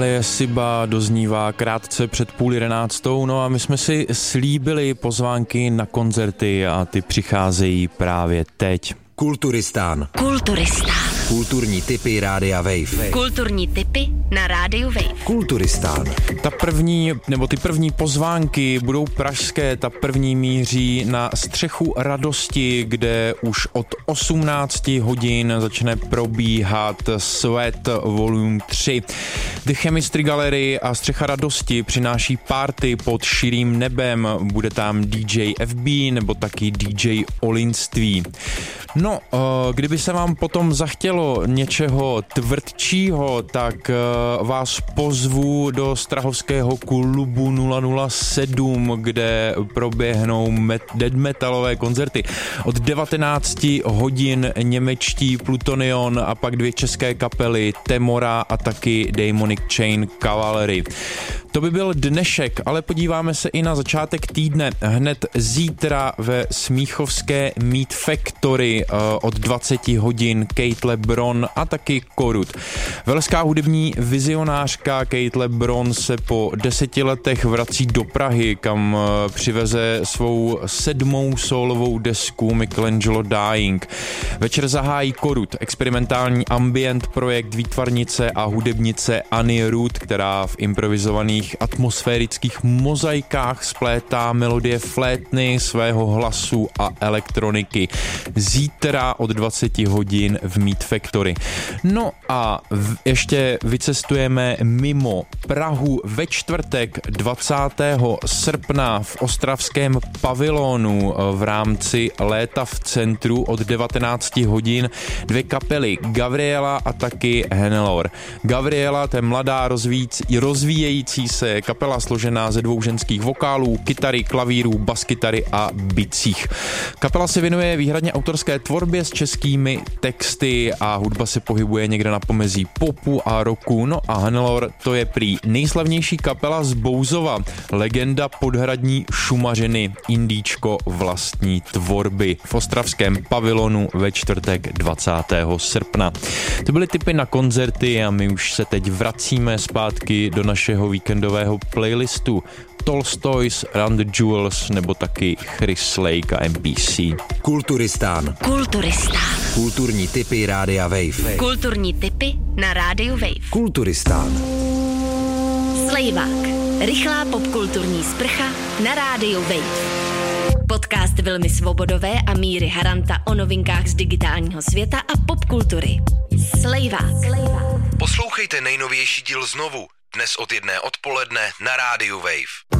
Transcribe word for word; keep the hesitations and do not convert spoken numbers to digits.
Siba doznívá krátce před půl jedenáctou, no a my jsme si slíbili pozvánky na koncerty a ty přicházejí právě teď. Kulturistán. Kulturistán. Kulturní tipy Rádia Wave. Kulturní tipy na Rádiu Wave. Kulturistán. Ta první, nebo ty první pozvánky budou pražské, ta první míří na Střechu radosti, kde už od osmnácti hodin začne probíhat Sweat Volume tři. The Chemistry Gallery a Střecha radosti přináší party pod širým nebem, bude tam D J F B nebo taky D J Olinství. No, kdyby se vám potom zachtělo něčeho tvrdšího, tak vás pozvu do strahovského klubu nula nula sedm, kde proběhnou met- dead metalové koncerty. Od devatenácti hodin němečtí Plutonion a pak dvě české kapely Temora a taky Demonic Chain Cavalry. To by byl dnešek, ale podíváme se i na začátek týdne. Hned zítra ve Smíchovské Meat Factory od dvaceti hodin Kate LeBron a taky Korut. Velská hudební vizionářka Kate LeBron se po deseti letech vrací do Prahy, kam přiveze svou sedmou solovou desku Michelangelo Dying. Večer zahájí Korut, experimentální ambient projekt výtvarnice a hudebnice Annie Root, která v improvizovaných atmosférických mozaikách splétá melodie flétny, svého hlasu a elektroniky. Zítra od dvaceti hodin v Meat Factory. No a v, ještě vycestujeme mimo Prahu ve čtvrtek dvacátého srpna v ostravském pavilonu v rámci Léta v centru od devatenácti hodin dvě kapely Gavriela a taky Hennelore. Gavriela, to je mladá rozvíjící, rozvíjející se kapela složená ze dvou ženských vokálů, kytary, klavírů, baskytary a bicích. Kapela se věnuje výhradně autorské tvorbě s českými texty a hudba se pohybuje někde na pomezí popu a rocku. No a Hennelore, to je prý nejslavnější kapela z Bouzova, legenda podhradní Šumařiny, indíčko vlastní tvorby v ostravském pavilonu ve čtvrtek dvacátého srpna. To byly tipy na koncerty a my už se teď vracíme zpátky do našeho víkendového playlistu Tolstoys, Run the Jewels nebo taky Chris Lake a M P C. Kulturistán. Kulturistán. Kulturní tipy Rádia Wave. Kulturní tipy na Rádiu Wave. Kulturistán. Slejvák. Rychlá popkulturní sprcha na Rádiu Wave. Podcast Vilmy Svobodové a Míry Haranta o novinkách z digitálního světa a popkultury. Slejvák. Poslouchejte nejnovější díl znovu. Dnes od jedné odpoledne na Rádiu Wave.